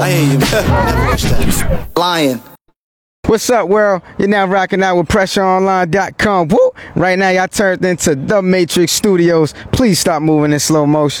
I hear you. Never watch that. Lying. What's up, world? You're now rocking out with PressureOnline.com. Woo! Right now, y'all turned into The Matrix Studios. Please stop moving in slow motion.